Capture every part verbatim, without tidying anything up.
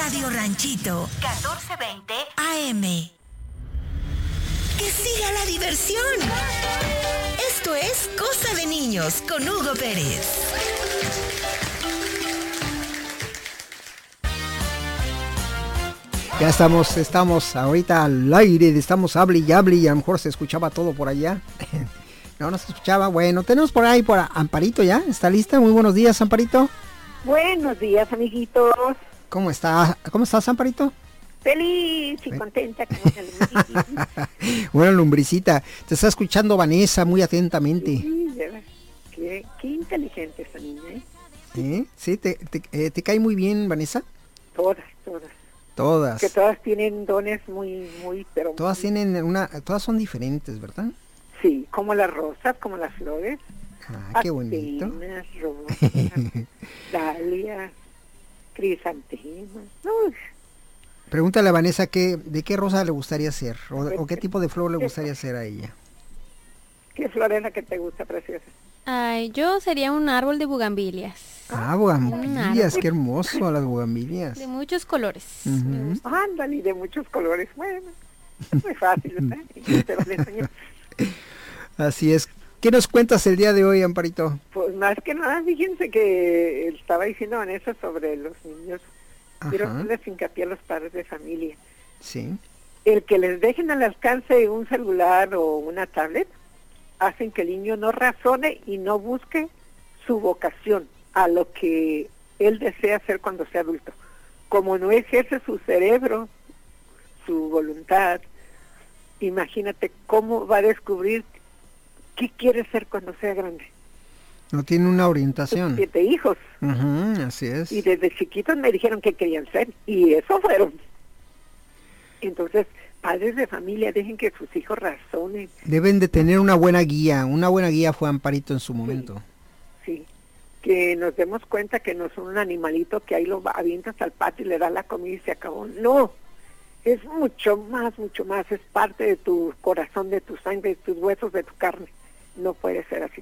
Radio Ranchito, catorce veinte A M. ¡Que siga la diversión! Esto es Cosa de Niños con Hugo Pérez. Ya estamos, estamos ahorita al aire, estamos hable y hable y a lo mejor se escuchaba todo por allá. No, no se escuchaba. Bueno, tenemos por ahí por Amparito ya. ¿Está lista? Muy buenos días, Amparito. Buenos días, amiguitos. ¿Cómo está? ¿Cómo estás, Amparito? Feliz y contenta como una lumbricita. Una lumbricita. Te está escuchando Vanessa muy atentamente. Sí, de verdad. Qué, qué inteligente esa niña, ¿eh? ¿Sí? ¿Sí? ¿Te, te, eh, ¿Te cae muy bien, Vanessa? Todas, todas. Todas. Que todas tienen dones muy, muy, pero... Todas muy... tienen una... Todas son diferentes, ¿verdad? Sí, como las rosas, como las flores. Ah, qué bonito. Atenas, rosas, dalias, crisantemas. Uy. Pregúntale a Vanessa qué, de qué rosa le gustaría ser o, o qué tipo de flor le gustaría ser a ella. ¿Qué flor es la que te gusta, preciosa? Ay, yo sería un árbol de bugambilias. Ah, bugambilias, qué hermoso las bugambilias. De muchos colores. Uh-huh. Ándale, de muchos colores. Bueno, es muy fácil, ¿eh? Te vas a enseñar. Así es. ¿Qué nos cuentas el día de hoy, Amparito? Pues más que nada, fíjense que estaba diciendo Vanessa sobre los niños. Ajá. Quiero hacerles hincapié a los padres de familia. Sí. El que les dejen al alcance un celular o una tablet hacen que el niño no razone y no busque su vocación a lo que él desea hacer cuando sea adulto. Como no ejerce su cerebro, su voluntad, imagínate cómo va a descubrir qué quiere ser cuando sea grande. No tiene una orientación. Siete hijos. Uh-huh, así es. Y desde chiquitos me dijeron qué querían ser, y eso fueron. Entonces, padres de familia, dejen que sus hijos razonen. Deben de tener una buena guía. Una buena guía fue Amparito en su momento. Sí, sí. Que nos demos cuenta que no son un animalito que ahí lo avientas al patio y le das la comida y se acabó. No, es mucho más, mucho más. Es parte de tu corazón, de tu sangre, de tus huesos, de tu carne. No puede ser así.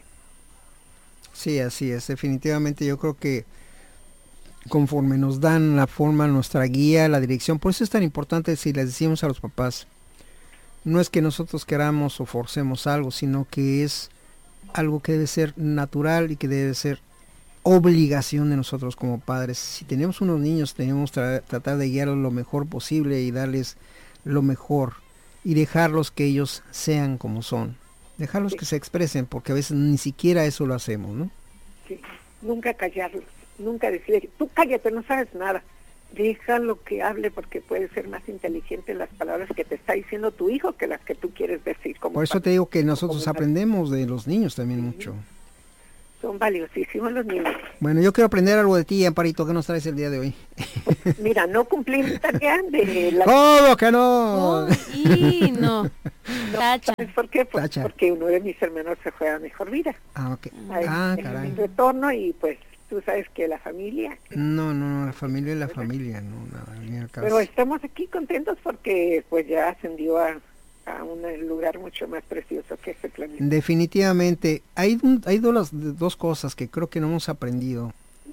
Sí, así es. Definitivamente yo creo que conforme nos dan la forma, nuestra guía, la dirección, por eso es tan importante si les decimos a los papás, no es que nosotros queramos o forcemos algo, sino que es algo que debe ser natural y que debe ser obligación de nosotros como padres. Si tenemos unos niños, tenemos que tra- tratar de guiarlos lo mejor posible y darles lo mejor y dejarlos que ellos sean como son. Dejarlos Sí. que se expresen, porque a veces ni siquiera eso lo hacemos, ¿no? Sí, nunca callarlos, nunca decirle, tú cállate, no sabes nada. Déjalo que hable porque puede ser más inteligente las palabras que te está diciendo tu hijo que las que tú quieres decir. Como Por eso padre. te digo que nosotros Como aprendemos de los niños también Sí. mucho. Son valiosísimos los niños. Bueno, yo quiero aprender algo de ti, Amparito. ¿Qué nos traes el día de hoy? Mira, no cumplí mi tarea de la... ¡Oh, que no! Oh, y no. Tacha. ¿Sabes por qué? Pues Tacha. porque uno de mis hermanos se fue a mejor vida. Ah, ok. Ahí, Ah, en caray. el retorno y pues tú sabes que la familia... No, no, no, la familia es la familia, no, nada, ni al caso. Pero estamos aquí contentos porque pues ya ascendió a, a un lugar mucho más precioso que este planeta. Definitivamente, hay, un- hay dos, dos cosas que creo que no hemos aprendido.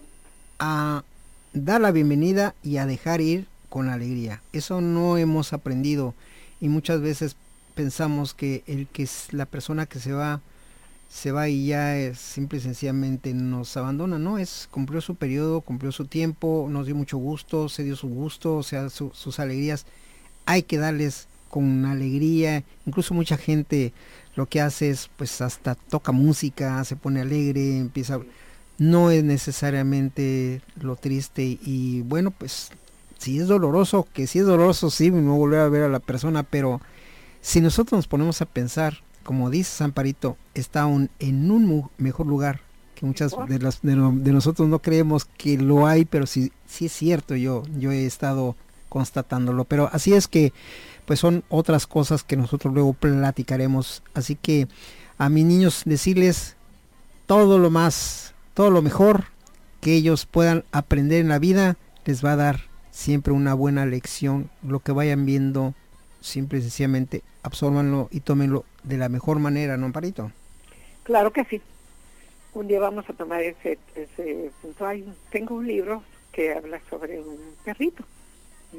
A dar la bienvenida y a dejar ir con alegría. Eso no hemos aprendido y muchas veces pensamos que el que es la persona que se va, se va y ya es simple y sencillamente nos abandona, ¿no? Es, cumplió su periodo, cumplió su tiempo, nos dio mucho gusto, se dio su gusto, o sea, su- sus alegrías. Hay que darles con alegría, incluso mucha gente lo que hace es pues hasta toca música, se pone alegre, empieza, no es necesariamente lo triste y bueno pues si es doloroso, que si es doloroso sí, no volver a ver a la persona, pero si nosotros nos ponemos a pensar, como dice Amparito, está un, en un mu- mejor lugar que muchas de, las, de, no- de nosotros no creemos que lo hay, pero sí, sí es cierto, yo, yo he estado constatándolo, pero así es que pues son otras cosas que nosotros luego platicaremos, así que a mis niños decirles todo lo más, todo lo mejor que ellos puedan aprender en la vida, les va a dar siempre una buena lección, lo que vayan viendo, simple y sencillamente absórbanlo y tómenlo de la mejor manera, ¿no, Amparito? Claro que sí. Un día vamos a tomar ese, ese punto. Ay, tengo un libro que habla sobre un perrito.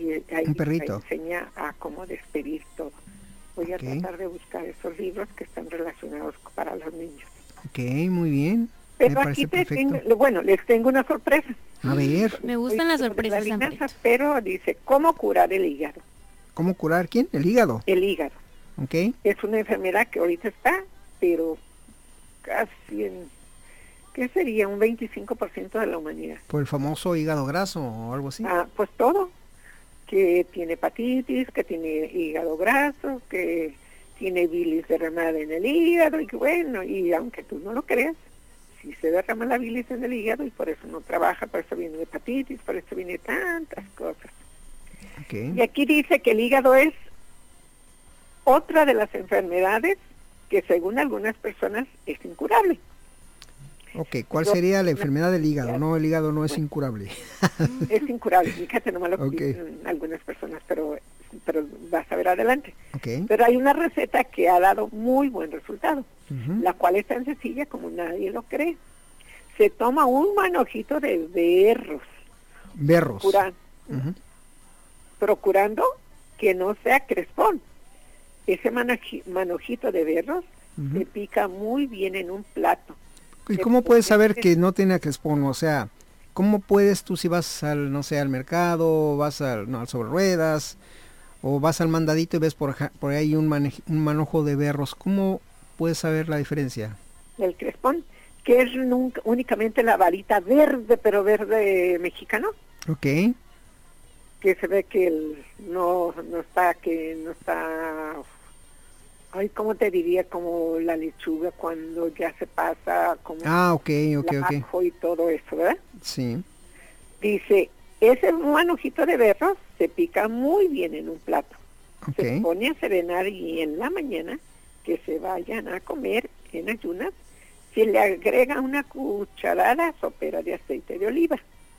y ahí un perrito. enseña a cómo despedir todo. Voy Okay. a tratar de buscar esos libros que están relacionados para los niños. Ok, muy bien. Pero Me aquí parece te perfecto. tengo, bueno, les tengo una sorpresa. A ver, Me gustan las Hoy sorpresas, las Amparito. finanzas, pero dice, ¿cómo curar el hígado? ¿cómo curar quién? El hígado. El hígado. Ok. Es una enfermedad que ahorita está, pero casi en, ¿qué sería? Un veinticinco por ciento de la humanidad. Por el famoso hígado graso o algo así. Ah, pues todo, que tiene hepatitis, que tiene hígado graso, que tiene bilis derramada en el hígado, y que bueno, y aunque tú no lo creas, sí se derrama la bilis en el hígado y por eso no trabaja, por eso viene hepatitis, por eso viene tantas cosas. Ok. Y aquí dice que el hígado es otra de las enfermedades que según algunas personas es incurable. Ok, ¿cuál Yo- sería la enfermedad del hígado? No, el hígado no es Bueno. incurable. Es incurable, fíjate nomás lo que Ok. dicen algunas personas, pero, pero vas a ver adelante. Ok. Pero hay una receta que ha dado muy buen resultado, Ujú. la cual es tan sencilla como nadie lo cree. Se toma un manojito de berros, Berros. cura- Ujú. procurando que no sea crespón. Ese manoji- manojito de berros Ujú. se pica muy bien en un plato. ¿Y se cómo puedes pone- saber que no tiene crespón? O sea, ¿cómo puedes tú si vas al, no sé, al mercado, vas al, no, al sobre ruedas, o vas al mandadito y ves por, aja- por ahí un, mane- un manojo de berros? ¿Cómo puedes saber la diferencia? El crespón, que es nunca- únicamente la varita verde, pero verde mexicano, Ok. que se ve que el, no, no está, que no está, ay, ¿cómo te diría? Como la lechuga cuando ya se pasa, como Ah, ok, ok, el ok. ajo y todo eso, ¿verdad? Sí. Dice, ese manojito de berros se pica muy bien en un plato. Se Ok. pone a serenar y en la mañana que se vayan a comer en ayunas, se le agrega una cucharada sopera de aceite de oliva,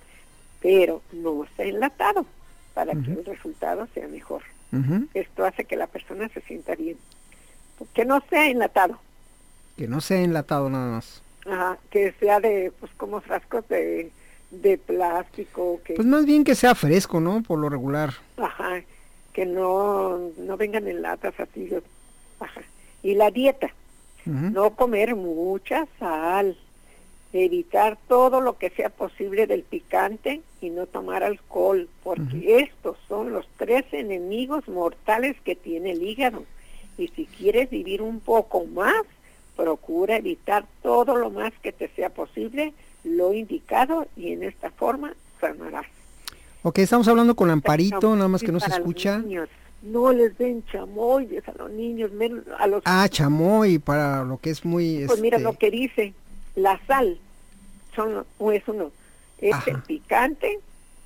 pero no está enlatado para que Ujú. el resultado sea mejor. Ujú. Esto hace que la persona se sienta bien. Que no sea enlatado, Que no sea enlatado nada más. ajá, que sea de, pues como frascos de, de plástico, que, Pues más bien que sea fresco, ¿no? Por lo regular. ajá, que no, no vengan en latas así, ajá. Y la dieta, Ujú. no comer mucha sal, evitar todo lo que sea posible del picante y no tomar alcohol, porque estos son los tres enemigos mortales que tiene el hígado. Y si quieres vivir un poco más, procura evitar todo lo más que te sea posible, lo indicado, y en esta forma sanarás. Ok, estamos hablando con Amparito, nada más que no se Para los escucha. niños, no les den chamoyes a los niños, menos a los... Ah, chamoy, para lo que es muy... Pues mira este, lo que dice, la sal, son, o es uno, es Ajá. el picante,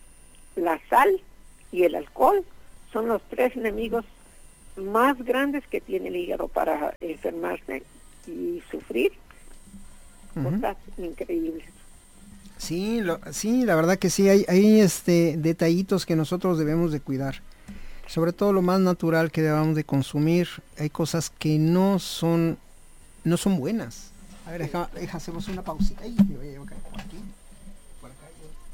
la sal y el alcohol, son los tres enemigos más grandes que tiene el hígado para enfermarse y sufrir ujú. cosas increíbles. Sí, lo- sí, la verdad que sí, hay, hay este detallitos que nosotros debemos de cuidar. Sobre todo lo más natural que debamos de consumir. Hay cosas que no son, no son buenas. A ver, deja, deja hacemos una pausita. Ay, me voy a llevar por aquí, por acá,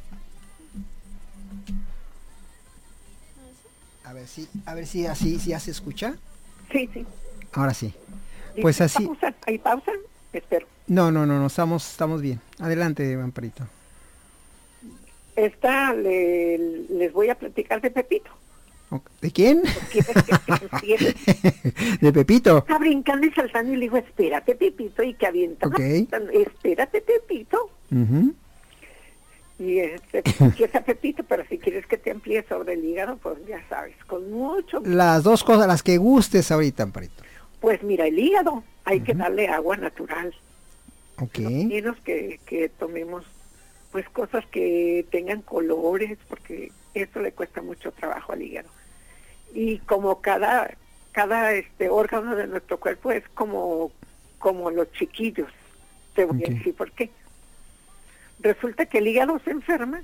yo. A ver si, a ver si así, si ya se escucha. Sí, sí. Ahora sí. Dice, Pues así. pausa, ¿hay pausa? Espero. No, no, no, no, estamos, estamos bien. Adelante, Amparito. Esta le, les voy a platicar de Pepito. Ok, ¿de quién? ¿Quieres que te empiece? De Pepito. Está brincando y saltando y le digo, espérate, Pepito, y que avienta. Ok. Espérate, Pepito. Ujú. Y este, empieza Pepito, pero si quieres que te amplíe sobre el hígado, pues ya sabes, con mucho... Las dos cosas, las que gustes ahorita, Amparito. Pues mira, el hígado, hay que Ujú. darle agua natural. Ok. Menos que, que tomemos pues cosas que tengan colores, porque eso le cuesta mucho trabajo al hígado. Y como cada cada este órgano de nuestro cuerpo es como como los chiquillos, te voy Ok. a decir por qué. Resulta que el hígado se enferma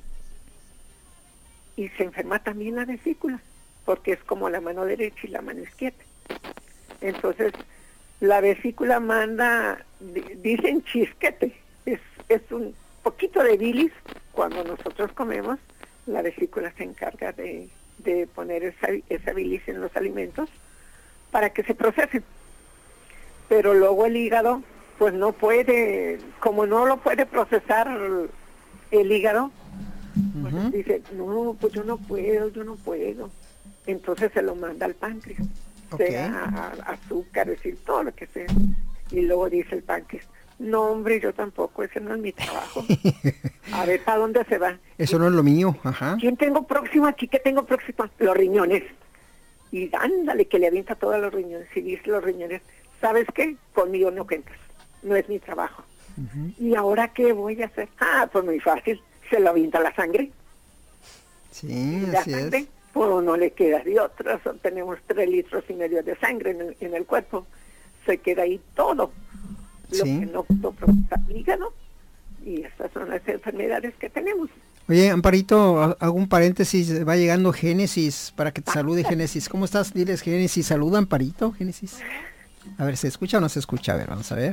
y se enferma también la vesícula, porque es como la mano derecha y la mano izquierda. Entonces, la vesícula manda, di- dicen chisquete, es, es un poquito de bilis. Cuando nosotros comemos, la vesícula se encarga de, de poner esa, esa bilis en los alimentos para que se procesen. Pero luego el hígado, pues no puede, como no lo puede procesar el, el hígado, pues uh-huh. dice, no, pues yo no puedo, yo no puedo. Entonces se lo manda al páncreas, okay. sea a, azúcar, es decir, todo lo que sea. Y luego dice el páncreas, no hombre, yo tampoco, ese no es mi trabajo. A ver, ¿para dónde se va? Eso no es lo mío, ajá. ¿Quién tengo próximo aquí? ¿Qué tengo próximo? Los riñones. Y ándale, que le avienta todos los riñones. Y dice los riñones, ¿sabes qué? Conmigo no cuentas, no es mi trabajo. Uh-huh. ¿Y ahora qué voy a hacer? Ah, pues muy fácil, se lo avienta la sangre. Sí, la así sangre, es. Pues no le queda de otras, tenemos tres litros y medio de sangre en el, en el cuerpo, se queda ahí todo. Lo sí. que no pudo procesar el hígado, y estas son las enfermedades que tenemos. Oye, Amparito, hago un paréntesis, va llegando Génesis, para que te salude Génesis. ¿Cómo estás? Diles Génesis, saluda Amparito, Génesis. A ver, ¿se escucha o no se escucha? A ver, vamos a ver.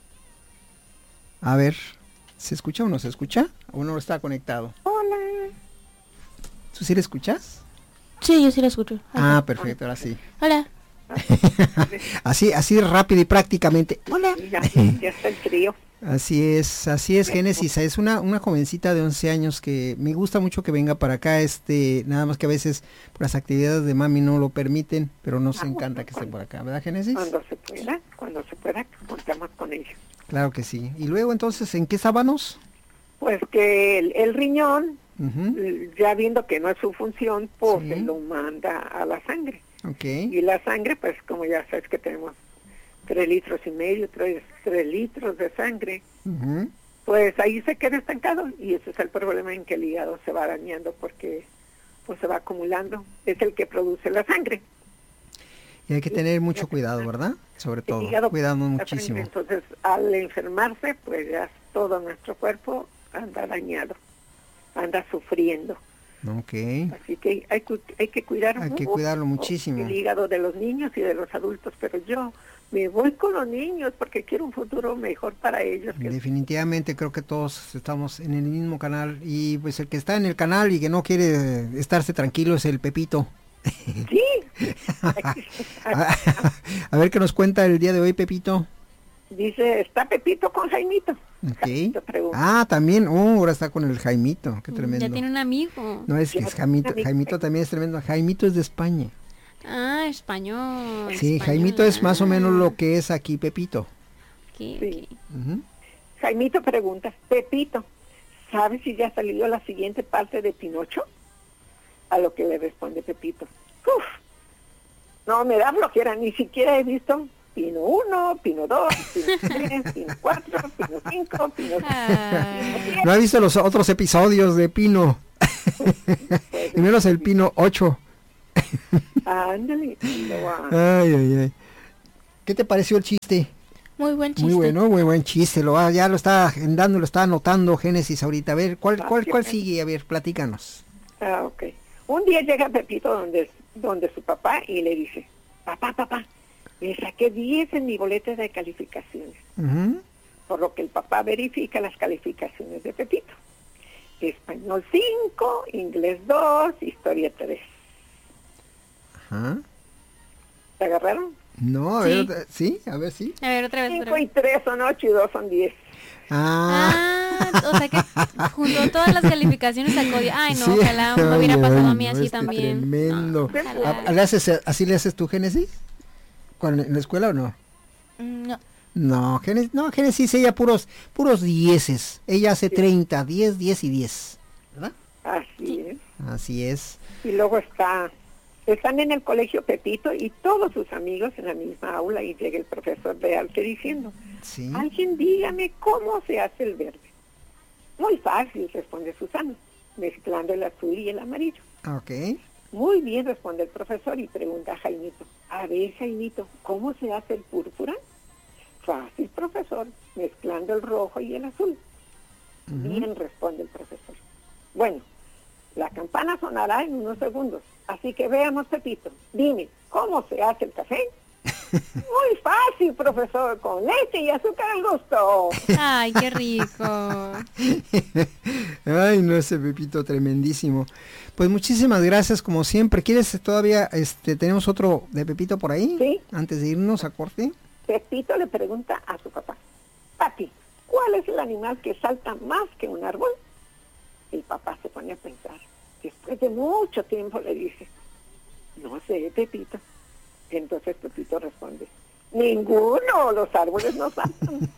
A ver, ¿se escucha o no se escucha? ¿O no está conectado? Hola. ¿Tú sí le escuchas? Sí, yo sí la escucho. Ah, perfecto, ahora sí. Hola. así, así rápido y prácticamente. Hola. Ya, ya está el trío. Así es, así es, Génesis. Es una, una jovencita de once años que me gusta mucho que venga para acá, este, nada más que a veces por las actividades de mami no lo permiten, pero nos ah, encanta que esté por acá, ¿verdad, Génesis? Cuando se pueda, cuando se pueda, contamos con ella. Claro que sí. Y luego entonces, ¿en qué estábamos? Pues que el, el riñón, uh-huh. ya viendo que no es su función, pues sí. se lo manda a la sangre. Okay. Y la sangre, pues como ya sabes que tenemos tres litros y medio, tres, tres litros de sangre, uh-huh. pues ahí se queda estancado, y ese es el problema, en que el hígado se va dañando porque pues se va acumulando, es el que produce la sangre. Y hay que tener mucho cuidado, ¿verdad? Sobre todo, cuidando muchísimo. Entonces, al enfermarse, pues ya todo nuestro cuerpo anda dañado, anda sufriendo. Okay. Así que hay, hay que cuidar hay que cuidarlo muchísimo. El hígado de los niños y de los adultos, pero yo me voy con los niños porque quiero un futuro mejor para ellos. Definitivamente creo que todos estamos en el mismo canal, y pues el que está en el canal y que no quiere estarse tranquilo es el Pepito. Sí. a, a ver qué nos cuenta el día de hoy, Pepito. Dice, ¿está Pepito con Jaimito? Okay. Ah, también, oh, ahora está con el Jaimito, qué tremendo. Ya tiene un amigo. No, es que es Jaimito, Jaimito también es tremendo. Jaimito es de España. Ah, español. Sí, español. Jaimito es más o menos lo que es aquí Pepito. Okay, sí. okay. Uh-huh. Jaimito pregunta, Pepito, ¿sabes si ya salió la siguiente parte de Pinocho? A lo que le responde Pepito, uf, no, me da flojera, ni siquiera he visto Pino uno, Pino dos, Pino tres, Pino cuatro, Pino cinco, Pino seis. No ha visto los otros episodios de Pino. Pues, y menos el Pino ocho. Ándale. Ay, ay, ay. ¿Qué te pareció el chiste? Muy buen chiste. Muy bueno, muy buen chiste. Lo, ya lo está agendando, lo está anotando Génesis ahorita. A ver, ¿cuál, cuál, cuál sigue? A ver, platícanos. Ah, ok. Un día llega Pepito donde, donde su papá y le dice, papá, papá, me saqué diez en mi boleta de calificaciones. Uh-huh. Por lo que el papá verifica las calificaciones de Pepito. Español cinco, inglés dos, historia tres. Ajá. ¿Te agarraron? No, a sí. ver, ¿sí? A ver, sí. A ver, otra vez. cinco y tres son ocho y dos son diez. Ah. ah, o sea que juntó todas las calificaciones sacó diez. Ay, no, sí. ojalá me hubiera Oye, pasado bueno, a mí así este también. Tremendo. No, ¿A, ¿le haces, ¿Así le haces tú, Génesis? ¿En la escuela o no? No. No, Génesis, no, Génesis, ella puros, puros dieces. Ella hace sí. treinta, diez, diez y diez. ¿Verdad? Así es. Así es. Y luego está, están en el colegio Pepito y todos sus amigos en la misma aula, y llega el profesor de arte diciendo, sí. alguien dígame cómo se hace el verde. Muy fácil, responde Susana, mezclando el azul y el amarillo. Ok. Muy bien, responde el profesor y pregunta a Jaimito, a ver, Jaimito, ¿cómo se hace el púrpura? Fácil, profesor, mezclando el rojo y el azul. Uh-huh. Bien, responde el profesor. Bueno, la campana sonará en unos segundos, así que veamos, Pepito, dime, ¿cómo se hace el café? Muy fácil, profesor, con leche y azúcar al gusto. Ay, qué rico. Ay, no, ese Pepito tremendísimo. Pues muchísimas gracias, como siempre. ¿Quieres todavía, este, tenemos otro de Pepito por ahí? Sí. Antes de irnos a corte. Pepito le pregunta a su papá, papi, ¿cuál es el animal que salta más que un árbol? El papá se pone a pensar. Después de mucho tiempo le dice, no sé, Pepito. Entonces Pepito responde, ninguno, los árboles no saltan.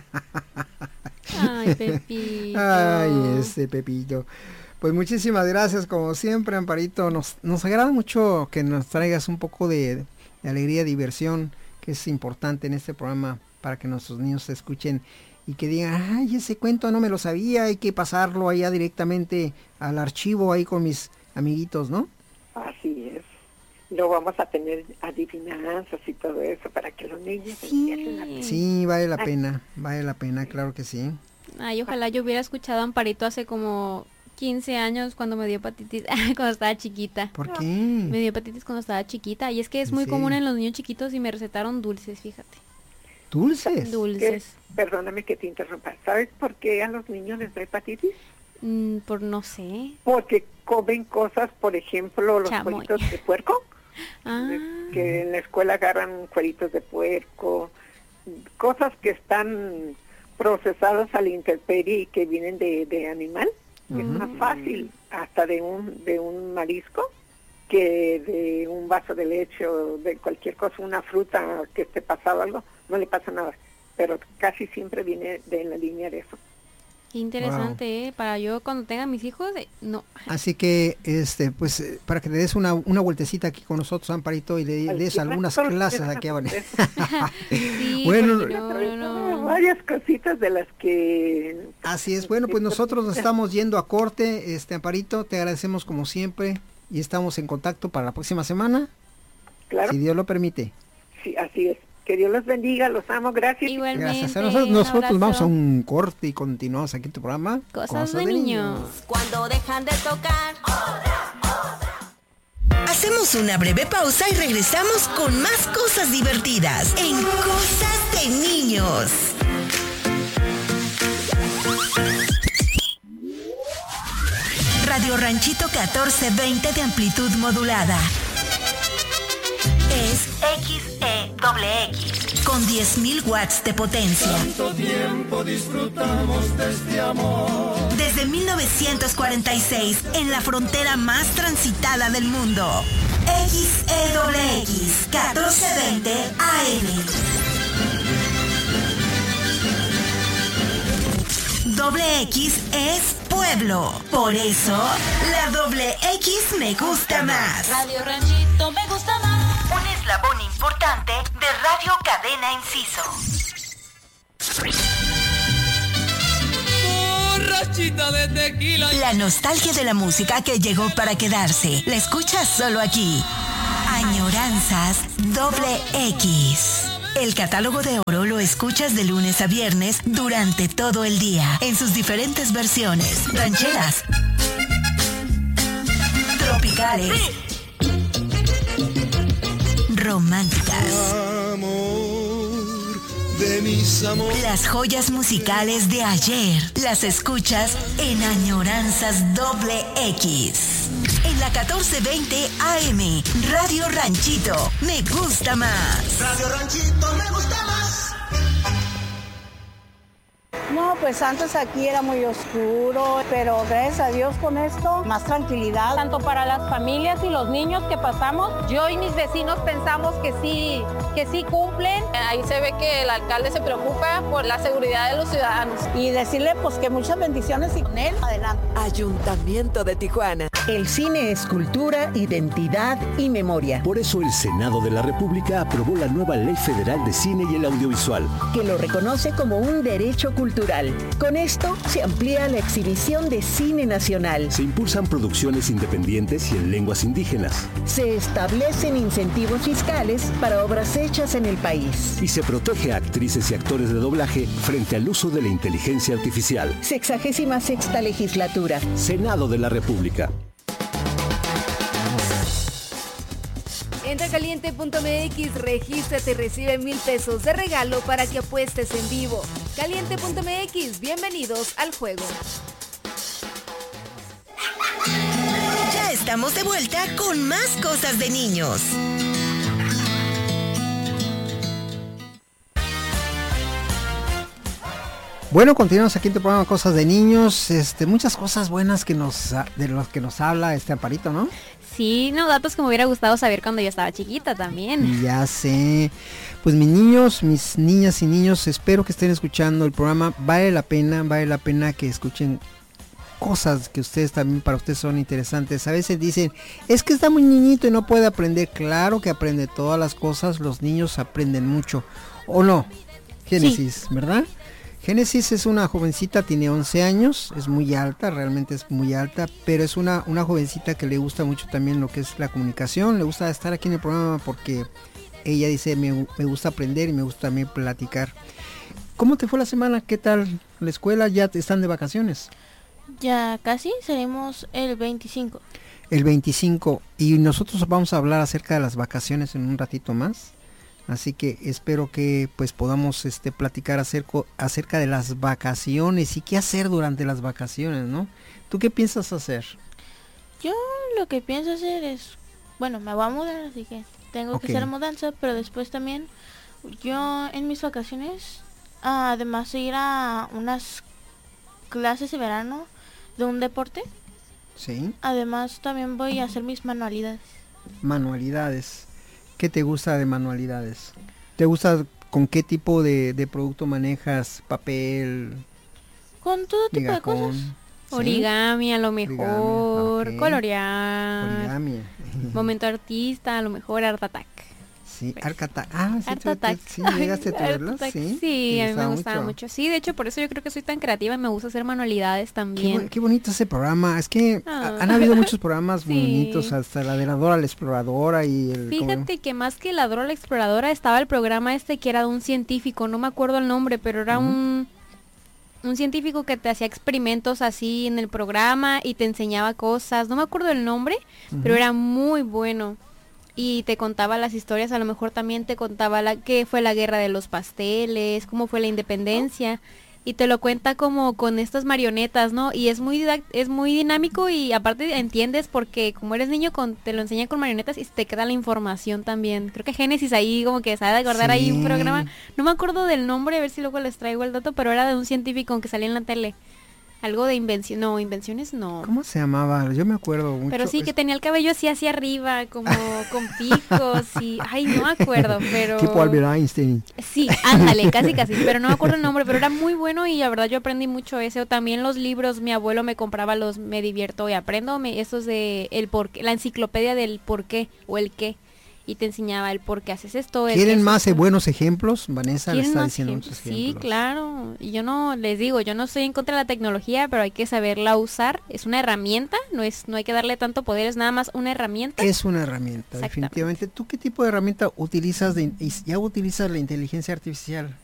Ay, Pepito. Ay, ese Pepito. Pues muchísimas gracias, como siempre, Amparito. Nos, nos agrada mucho que nos traigas un poco de, de alegría, diversión, que es importante en este programa para que nuestros niños se escuchen y que digan, ay, ese cuento no me lo sabía, hay que pasarlo allá directamente al archivo ahí con mis amiguitos, ¿no? Así es. Luego vamos a tener adivinanzas y todo eso para que los niños Sí. empiecen a... Sí, vale la pena, vale la pena, claro que sí. Ay, ojalá yo hubiera escuchado a Amparito hace como quince años cuando me dio hepatitis, cuando estaba chiquita. ¿Por qué? Me dio hepatitis cuando estaba chiquita y es que es ¿En muy común serio? en los niños chiquitos y me recetaron dulces, fíjate. ¿Dulces? ¿Qué? Dulces. Perdóname que te interrumpa. ¿Sabes por qué a los niños les da hepatitis? Mm, por no sé. Porque comen cosas, por ejemplo, los Chamoy. cueritos de puerco, Ah, que en la escuela agarran cueritos de puerco, cosas que están procesadas a la intemperie y que vienen de, de animal. Es Ujú. más fácil hasta de un de un marisco que de un vaso de leche o de cualquier cosa, una fruta que esté pasado algo, no le pasa nada. Pero casi siempre viene de la línea de eso. qué interesante, ¿eh? Para yo cuando tenga mis hijos, eh, no. Así que, este, pues, eh, para que le des una, una vueltecita aquí con nosotros, Amparito, y le des algunas clases aquí a Vanessa. Sí, Bueno, porque no, no, no. Varias cositas de las que... Así es, bueno, pues nosotros nos estamos yendo a corte, este, Amparito, te agradecemos como siempre, y estamos en contacto para la próxima semana, Claro, si Dios lo permite. sí, así es. Que Dios los bendiga, los amo, gracias. Igualmente. Gracias a nosotros, un nosotros abrazo. vamos a un corte y continuamos aquí en tu programa. Cosas de niños. Cuando dejan de tocar. Hacemos una breve pausa y regresamos con más cosas divertidas en Cosas de Niños. Radio Ranchito catorce veinte de amplitud modulada. Es X E X con diez mil watts de potencia. Tanto tiempo disfrutamos de este amor. Desde mil novecientos cuarenta y seis, en la frontera más transitada del mundo. X E X catorce veinte A M. Doble X es pueblo. Por eso, la doble X me gusta más. Radio Ranchito me gusta más. Un eslabón importante de Radio Cadena Inciso. Borrachita de tequila. La nostalgia de la música que llegó para quedarse. La escuchas solo aquí. Añoranzas doble X. El catálogo de oro lo escuchas de lunes a viernes durante todo el día, en sus diferentes versiones. Rancheras, tropicales, románticas. Amor de mis amores. Las joyas musicales de ayer las escuchas en Añoranzas doble X. En la catorce veinte A M, Radio Ranchito, me gusta más. Radio Ranchito me gusta más. No, pues antes aquí era muy oscuro, pero gracias a Dios con esto, más tranquilidad. Tanto para las familias y los niños que pasamos, yo y mis vecinos pensamos que sí, que sí cumplen. Ahí se ve que el alcalde se preocupa por la seguridad de los ciudadanos. Y decirle pues que muchas bendiciones y con él, adelante. Ayuntamiento de Tijuana. El cine es cultura, identidad y memoria. Por eso el Senado de la República aprobó la nueva Ley Federal de Cine y el Audiovisual, que lo reconoce como un derecho cultural. Con esto se amplía la exhibición de cine nacional. Se impulsan producciones independientes y en lenguas indígenas. Se establecen incentivos fiscales para obras hechas en el país. Y se protege a actrices y actores de doblaje frente al uso de la inteligencia artificial. Sexagésima sexta legislatura. Senado de la República. Entra a caliente punto m x, regístrate y recibe mil pesos de regalo para que apuestes en vivo. caliente punto m x, bienvenidos al juego. Ya estamos de vuelta con más cosas de niños. Bueno, continuamos aquí en tu programa Cosas de Niños. Este, muchas cosas buenas que nos de los que nos habla este Amparito, ¿no? Sí, no, datos que me hubiera gustado saber cuando yo estaba chiquita también. Ya sé. Pues mis niños, mis niñas y niños, espero que estén escuchando el programa. Vale la pena, vale la pena que escuchen cosas que ustedes también, para ustedes son interesantes. A veces dicen, es que está muy niñito y no puede aprender. Claro que aprende todas las cosas, los niños aprenden mucho. ¿O no? Génesis, sí. ¿Verdad? Génesis es una jovencita, tiene once años, es muy alta, realmente es muy alta, pero es una, una jovencita que le gusta mucho también lo que es la comunicación, le gusta estar aquí en el programa porque ella dice, me, me gusta aprender y me gusta también platicar. ¿Cómo te fue la semana? ¿Qué tal la escuela? ¿Ya están de vacaciones? Ya casi, salimos el veinticinco. El veinticinco, y nosotros vamos a hablar acerca de las vacaciones en un ratito más. Así que espero que pues podamos este platicar acerca, acerca de las vacaciones y qué hacer durante las vacaciones, ¿no? ¿Tú qué piensas hacer? Yo lo que pienso hacer es, bueno, me voy a mudar, así que tengo okay. que hacer mudanza, pero después también yo en mis vacaciones, además de ir a unas clases de verano de un deporte, sí. Además también voy a hacer mis manualidades. Manualidades. ¿Qué te gusta de manualidades? ¿Te gusta con qué tipo de, de producto manejas? ¿Papel? Con todo tipo migajón, de cosas. ¿Sí? Origami a lo mejor, okay. Colorear. Origami. Momento artista, a lo mejor Art Attack. Sí, Art Attack. Ah, sí, Art Attack. Sí, llegaste a verlo, sí. Sí, a mí me gustaba mucho? mucho. Sí, de hecho, por eso yo creo que soy tan creativa y me gusta hacer manualidades también. Qué, qué bonito ese programa. Es que ah. han habido muchos programas sí. bonitos, hasta la de la Dora la Exploradora y el... Fíjate como... que más que la Dora la Exploradora estaba el programa este que era de un científico, no me acuerdo el nombre, pero era uh-huh. un... un científico que te hacía experimentos así en el programa y te enseñaba cosas, no me acuerdo el nombre, uh-huh. pero era muy bueno. Y te contaba las historias, a lo mejor también te contaba la qué fue la guerra de los pasteles, cómo fue la independencia, oh. y te lo cuenta como con estas marionetas, ¿no? Y es muy didact- es muy dinámico y aparte entiendes porque como eres niño con te lo enseñan con marionetas y te queda la información también. Creo que Génesis ahí como que sabe de acordar sí. ahí un programa, no me acuerdo del nombre, a ver si luego les traigo el dato, pero era de un científico que salía en la tele. Algo de invención, no, invenciones no. ¿Cómo se llamaba? Yo me acuerdo mucho. Pero sí, es... que tenía el cabello así hacia arriba, como con picos y... Ay, no me acuerdo, pero... Tipo Albert Einstein. Sí, ándale, casi casi, pero no me acuerdo el nombre, pero era muy bueno y la verdad yo aprendí mucho ese. O también los libros, mi abuelo me compraba los Me Divierto y Aprendo, me, esos de el por qué, la enciclopedia del por qué o el qué. Y te enseñaba el por qué haces esto. ¿Quieren más esto? buenos ejemplos? Vanessa le está diciendo ejemplos? muchos ejemplos. Sí, claro. Y yo no, les digo, yo no estoy en contra de la tecnología, pero hay que saberla usar. Es una herramienta, no es no hay que darle tanto poder, es nada más una herramienta. Es una herramienta, definitivamente. ¿Tú qué tipo de herramienta utilizas? De, ¿Ya utilizas la inteligencia artificial?